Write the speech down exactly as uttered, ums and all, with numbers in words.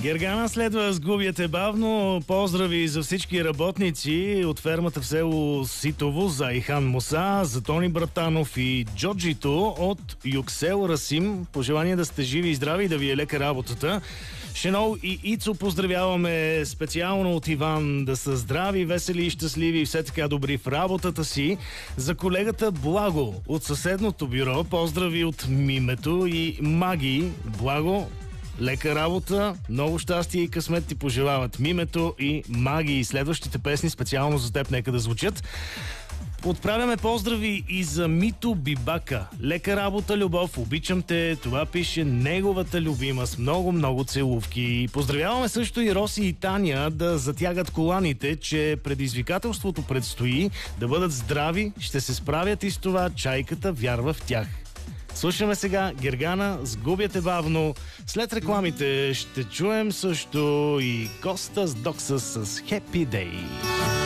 Гергана следва "Сгубяте бавно". Поздрави за всички работници от фермата в село Ситово, за Ихан Муса, за Тони Братанов и Джоджито от Юксел Расим. Пожелание да сте живи и здрави и да ви е лека работата. Шенол и Ицо поздравяваме специално от Иван, да са здрави, весели и щастливи и все така добри в работата си. За колегата Благо от съседното бюро поздрави от Мимето и Маги. Благо, лека работа, много щастие и късмет ти пожелават Мимето и Маги. И следващите песни специално за теб нека да звучат. Отправяме поздрави и за Мито Бибака. Лека работа, любов, обичам те. Това пише неговата любима с много-много целувки. Поздравяваме също и Роси и Таня да затягат коланите, че предизвикателството предстои, да бъдат здрави, ще се справят и с това. Чайката вярва в тях. Слушаме сега Гергана "Сгубяте бавно". След рекламите ще чуем също и Костас Доксас с Happy Day.